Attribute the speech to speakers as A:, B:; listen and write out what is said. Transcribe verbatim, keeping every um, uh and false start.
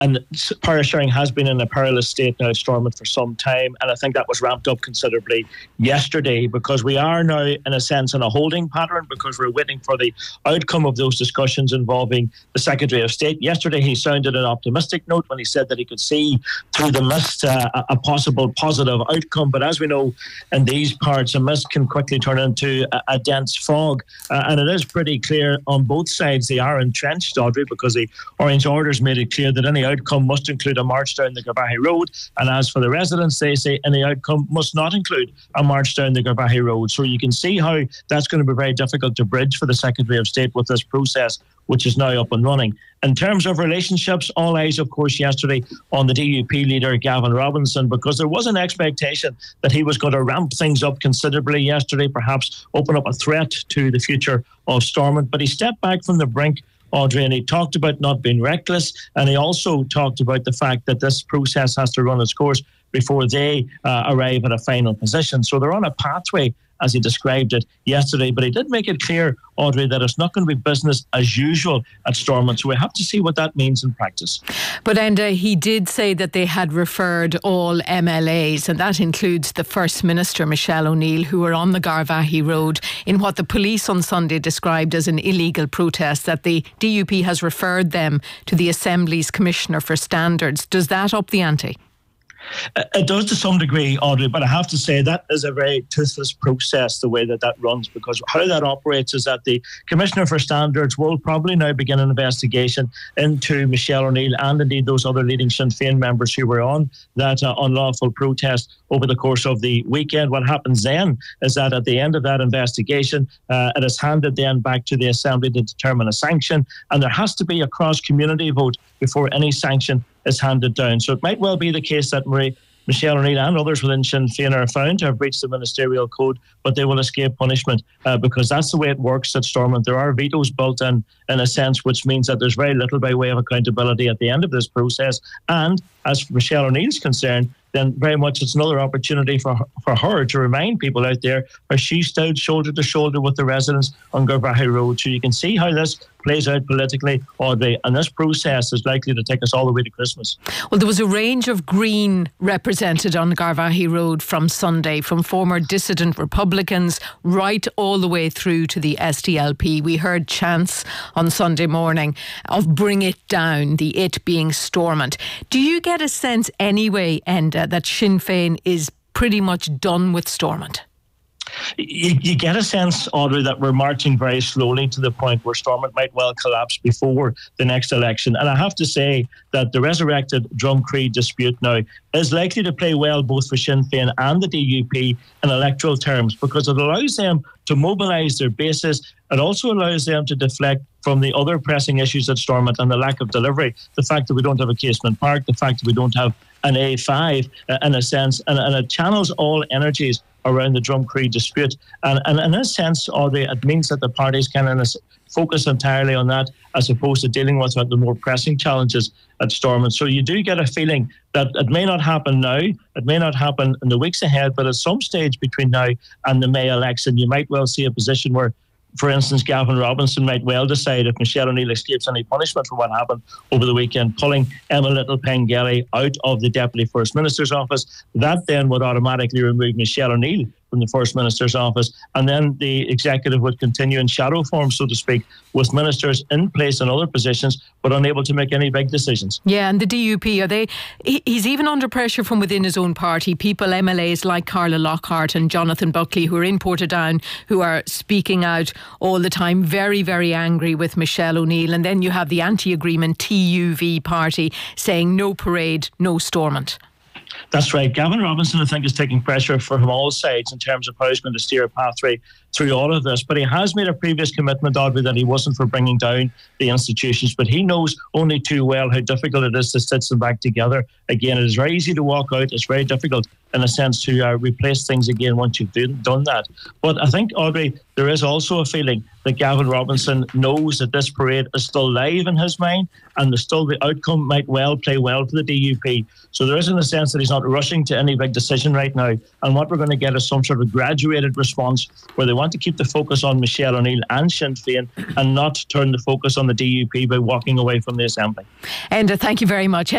A: and power sharing has been in a perilous state now, Stormont, for some time, and I think that was ramped up considerably yesterday, because we are now, in a sense, in a holding pattern, because we're waiting for the outcome of those discussions involving the Secretary of State. Yesterday, he sounded an optimistic note when he said that he could see through the mist uh, a possible positive outcome. But as we know, in these parts, a mist can quickly turn into a, a dense fog, uh, and it is pretty clear on both sides they are entrenched, Audrey, because the Orange Orders made it clear that any outcome must include a march down the Garvaghey Road, and as for the residents, they say any outcome must not include a march down the Garvaghey Road. So you can see how that's going to be very difficult to bridge for the Secretary of State with this process, which is now up and running. In terms of relationships, all eyes, of course, yesterday on the D U P leader, Gavin Robinson, because there was an expectation that he was going to ramp things up considerably yesterday, perhaps open up a threat to the future of Stormont. But he stepped back from the brink, Audrey, and he talked about not being reckless, and he also talked about the fact that this process has to run its course before they uh, arrive at a final position. So they're on a pathway, as he described it yesterday, but he did make it clear, Audrey, that it's not going to be business as usual at Stormont, so we have to see what that means in practice.
B: But Enda, he did say that they had referred all M L As, and that includes the First Minister, Michelle O'Neill, who were on the Garvaghey Road in what the police on Sunday described as an illegal protest, that the D U P has referred them to the Assembly's Commissioner for Standards. Does that up the ante?
A: It does to some degree, Audrey, but I have to say that is a very toothless process, the way that that runs, because how that operates is that the Commissioner for Standards will probably now begin an investigation into Michelle O'Neill and indeed those other leading Sinn Féin members who were on that uh, unlawful protest over the course of the weekend. What happens then is that at the end of that investigation, uh, it is handed then back to the Assembly to determine a sanction, and there has to be a cross-community vote before any sanction is handed down. So it might well be the case that Marie, Michelle O'Neill and others within Sinn Féin are found to have breached the ministerial code, but they will escape punishment uh, because that's the way it works at Stormont. There are vetoes built in, in a sense, which means that there's very little by way of accountability at the end of this process. And as Michelle O'Neill's concerned, then very much it's another opportunity for her, for her to remind people out there how she stood shoulder to shoulder with the residents on Garvaghey Road. So you can see how this plays out politically, Audrey, and this process is likely to take us all the way to Christmas.
B: Well, there was a range of Green represented on Garvaghey Road from Sunday, from former dissident Republicans right all the way through to the S D L P. We heard chants on Sunday morning of bring it down, the it being Stormont. Do you get a sense anyway, Enda, that Sinn Féin is pretty much done with Stormont?
A: You, you get a sense, Audrey, that we're marching very slowly to the point where Stormont might well collapse before the next election. And I have to say that the resurrected Drumcree dispute now is likely to play well both for Sinn Féin and the D U P in electoral terms, because it allows them to mobilise their bases. It also allows them to deflect from the other pressing issues at Stormont and the lack of delivery, the fact that we don't have a Casement Park, the fact that we don't have an A five uh, in a sense, and, and it channels all energies around the Drumcree dispute. And, and in a sense, Audrey, it means that the parties can focus entirely on that as opposed to dealing with the more pressing challenges at Stormont. So you do get a feeling that it may not happen now, it may not happen in the weeks ahead, but at some stage between now and the May election, you might well see a position where, for instance, Gavin Robinson might well decide, if Michelle O'Neill escapes any punishment for what happened over the weekend, pulling Emma Little-Pengelly out of the Deputy First Minister's office. That then would automatically remove Michelle O'Neill from the First Minister's office, and then the executive would continue in shadow form, so to speak, with ministers in place in other positions but unable to make any big decisions.
B: Yeah, and the D U P, are they? He's even under pressure from within his own party. People, M L As like Carla Lockhart and Jonathan Buckley, who are in Portadown, who are speaking out all the time, very, very angry with Michelle O'Neill. And then you have the anti-agreement T U V party saying no parade, no Stormont.
A: That's right. Gavin Robinson, I think, is taking pressure from all sides in terms of how he's going to steer a pathway through all of this. But he has made a previous commitment, Audrey, that he wasn't for bringing down the institutions. But he knows only too well how difficult it is to stitch them back together. Again, it is very easy to walk out. It's very difficult, in a sense, to uh, replace things again once you've do, done that. But I think, Audrey, there is also a feeling that Gavin Robinson knows that this parade is still live in his mind, and the still the outcome might well play well for the D U P. So there is, in a sense, that he's not rushing to any big decision right now. And what we're going to get is some sort of graduated response where they want want to keep the focus on Michelle O'Neill and Sinn Féin and not turn the focus on the D U P by walking away from the Assembly.
B: Enda, thank you very much.